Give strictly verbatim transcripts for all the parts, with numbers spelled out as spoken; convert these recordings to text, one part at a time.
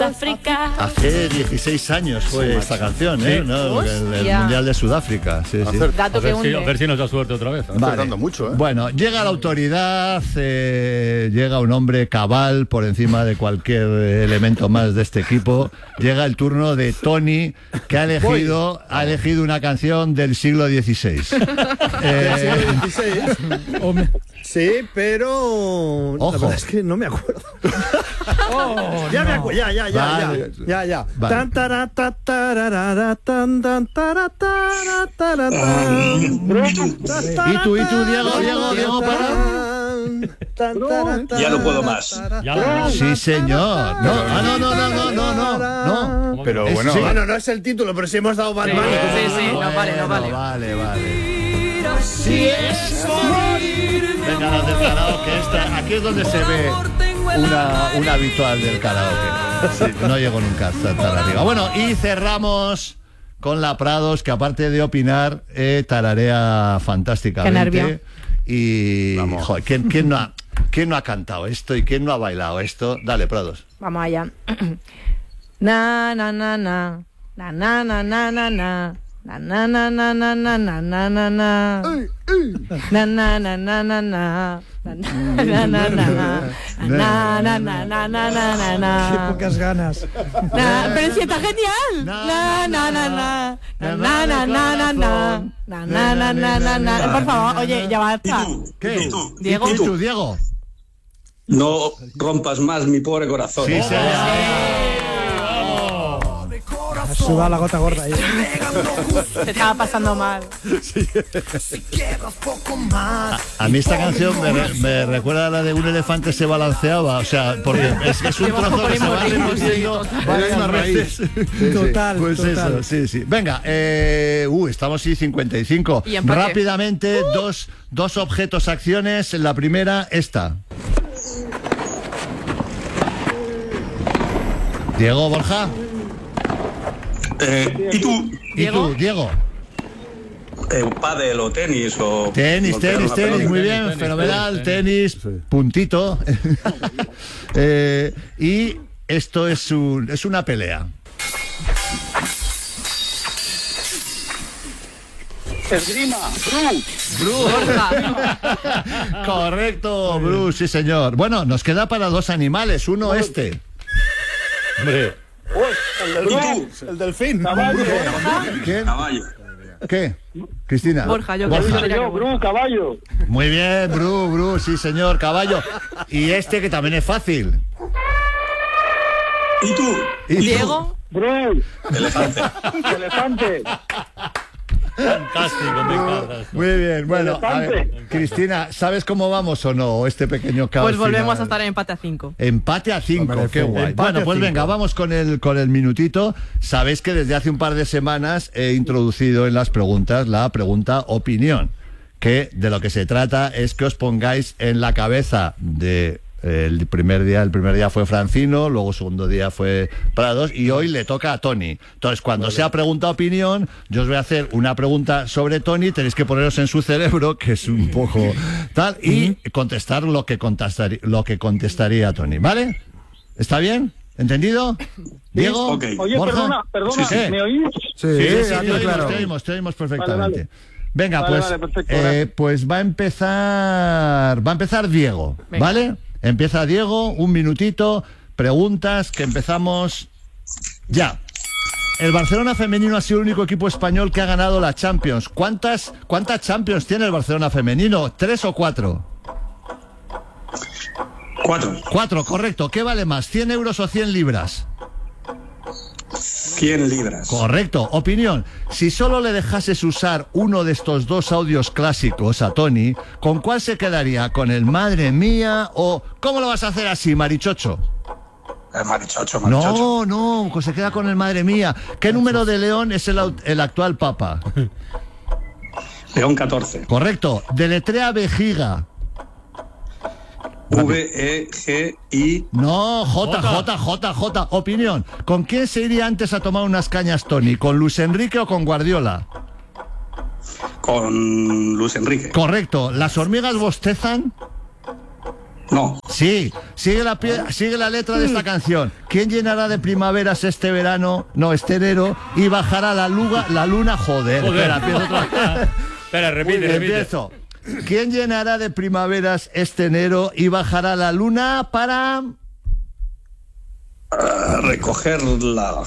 Sudáfrica. Hace dieciséis años fue esta canción, ¿eh? Sí. ¿No? El, el Mundial de Sudáfrica. Sí, sí. Dato A que ver, si, a hunde. ver si nos da suerte otra vez. Vale. Acertando mucho, ¿eh? Bueno, llega la autoridad, eh, llega un hombre cabal por encima de cualquier elemento más de este equipo. Llega el turno de Tony, que ha elegido, ha elegido una canción del siglo dieciséis. Del siglo dieciséis. Hombre. Sí, pero Ojo. la verdad es que no me acuerdo. Oh, ya no. me acuerdo, ya, ya, ya, Vale. ya, ya, ya. Vale. Tan, tara, ta, tararara, tan, tan, tara, tara, tara, tan. ¿Y tú, y tú, Diego, Diego, Diego, para? Tan, tara, tara, Ya no puedo más. Ya lo- Sí, señor. No, ah, no, no, no, no, no, no, no. Pero Es- bueno, sí. Bueno, no es el título, pero si hemos dado Bad Sí, Bunny. sí, sí, no vale, no vale. Vale, vale. Si es morir. Venga, las del karaoke. Esta, aquí es donde se ve una, una habitual del karaoke. Sí, no llego nunca hasta tan arriba. Bueno, y cerramos con la Prados, que aparte de opinar, eh, tararea fantásticamente. Qué nervio. Y, joder, ¿quién, quién no ha, ¿quién no ha cantado esto y quién no ha bailado esto? Dale, Prados. Vamos allá. Na na na na. Na na na na na na. Na na na na na na na na na na. Na na na na na na. Na na na na na. Na na na na na na na. Qué pocas ganas. Na- Pero si está genial. Na na na na. Na na na na na na. Na na na na na na. Por favor, oye, ya basta. ¿Qué? ¿Y tú? Diego. ¿Y tú, Diego? No rompas más mi pobre corazón. Sí, señor. Ha sudado la gota gorda ahí. Se estaba pasando mal. A mí esta canción me, re- me recuerda a la de un elefante se balanceaba, o sea, porque es, es un Lleva trozo que se va ritmo, sí, repitiendo total. varias Una raíz. veces. Total, Pues total. eso, sí, sí. Venga, eh, uh, estamos sí cincuenta y cinco. Y empate. Rápidamente, dos, dos objetos, acciones. La primera, esta. Diego, Borja. Eh, ¿Y tú? ¿Y Diego. tú, Diego? Eh, ¿Pádel o tenis o...? Tenis, golpear tenis, una tenis, pelota? muy bien, tenis, fenomenal, tenis, tenis, puntito. Eh, y esto es, un, es una pelea. Esgrima, Borja. Correcto, Bruce, sí señor. Bueno, nos queda para dos animales, uno este. Hombre. ¿Y tú? El delfín. ¿Qué? Caballo. ¿Qué? Cristina. Borja, yo creo que sería que Borja. caballo. Muy bien, Bru, Bru, sí señor, caballo. Y este que también es fácil. ¿Y tú? ¿Y tú? Diego. Elefante. elefante. Fantástico, me encanta. Muy bien, bueno, a ver, Cristina, ¿sabes cómo vamos o no? Este pequeño caos. Pues volvemos final? a estar en empate a cinco. Empate a cinco, Hombre, qué guay. empate Bueno, a pues cinco. venga, vamos con el, con el minutito. Sabéis que desde hace un par de semanas he introducido en las preguntas la pregunta opinión, que de lo que se trata es que os pongáis en la cabeza de... El primer día, el primer día fue Francino, luego el segundo día fue Prados y hoy le toca a Tony. Entonces, cuando sea pregunta opinión, yo os voy a hacer una pregunta sobre Tony, tenéis que poneros en su cerebro, que es un poco tal, y contestar lo que contestaría, lo que contestaría Tony, ¿vale? ¿Está bien? ¿Entendido? ¿Diego? Ok. Oye, ¿Borja? perdona, perdona, Sí, sí. ¿me oís? Sí, Sí, sí, sí, te oímos, claro. te oímos, te oímos perfectamente. Vale, vale. Venga, Vale, pues, vale, perfecto, eh, gracias. pues va a empezar, va a empezar Diego, Venga. ¿vale? Empieza Diego, un minutito, preguntas, que empezamos ya. El Barcelona femenino ha sido el único equipo español que ha ganado la Champions. ¿Cuántas, cuántas Champions tiene el Barcelona femenino? ¿Tres o cuatro? Cuatro. Cuatro, correcto. ¿Qué vale más, cien euros o cien libras? cien libras. Correcto. Opinión. Si solo le dejases usar uno de estos dos audios clásicos a Tony, ¿con cuál se quedaría? ¿Con el madre mía o cómo lo vas a hacer así, Marichocho? Eh, marichocho, marichocho. No, no, pues se queda con el madre mía. ¿Qué número de León es el, au- el actual papa? León catorce. Correcto. Deletrea vejiga. V E G I. No, J, J, J, J. Opinión. ¿Con quién se iría antes a tomar unas cañas, Tony? ¿Con Luis Enrique o con Guardiola? Con Luis Enrique. Correcto. ¿Las hormigas bostezan? No. Sí, sigue la, pie- sigue la letra de esta canción. ¿Quién llenará de primaveras este verano, no, este enero, y bajará la, luga, la luna? Joder, Joder. espera, empiezo otra vez. Espera, repite, repite. Empiezo. ¿Quién llenará de primaveras este enero y bajará la luna para...? A recogerla.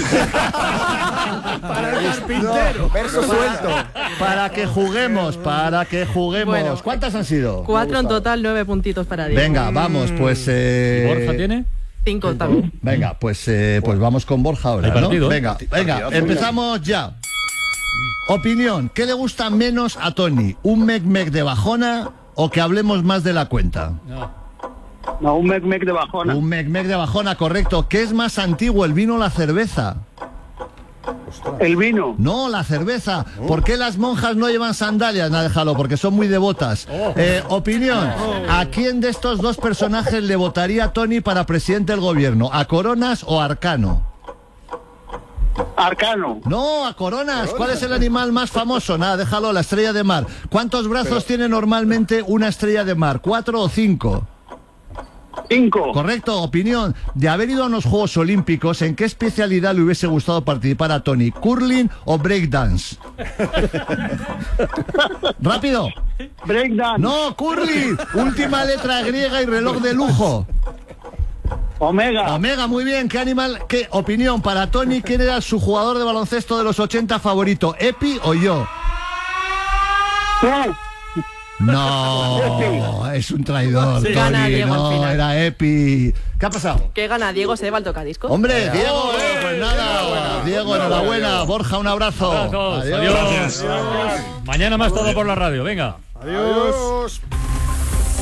Para el carpintero. Verso suelto. Para que juguemos, para que juguemos. Bueno. ¿Cuántas han sido? Cuatro en total, nueve puntitos para Diego. Venga, vamos, pues... Eh... ¿Borja tiene? Cinco también. Venga, pues, eh, pues vamos con Borja ahora, Hay ¿no? partido, ¿eh? Venga, venga, empezamos ya. Opinión, ¿qué le gusta menos a Tony? ¿Un mec-mec de bajona o que hablemos más de la cuenta? No. No, un mec mec de bajona. Un mec-mec de bajona, correcto. ¿Qué es más antiguo, el vino o la cerveza? El vino. No, la cerveza. ¿Por qué las monjas no llevan sandalias? Nada, déjalo, porque son muy devotas. Eh, opinión, ¿a quién de estos dos personajes le votaría Tony para presidente del gobierno? ¿A Coronas o a Arcano? Arcano. No, a Coronas. ¿Cuál es el animal más famoso? Nada, déjalo, la estrella de mar. ¿Cuántos brazos tiene normalmente una estrella de mar? ¿Cuatro o cinco? Cinco. Correcto, opinión. De haber ido a unos Juegos Olímpicos, ¿en qué especialidad le hubiese gustado participar a Tony? ¿Curling o breakdance? ¡Rápido! Breakdance. ¡No, curling! Última letra griega y reloj de lujo. Omega. Omega, muy bien. ¿Qué animal, qué opinión para Tony? ¿Quién era su jugador de baloncesto de los ochenta favorito? ¿Epi o yo? Tú. No, es un traidor, Sí. Gana Tony. Diego al No, final. era Epi. ¿Qué ha pasado? ¿Qué gana Diego? ¿Se lleva el tocadiscos? Hombre, Diego, pues nada. Diego, enhorabuena. Borja, un abrazo. Abrazos. Adiós. Mañana más todo por la radio. Venga. Adiós.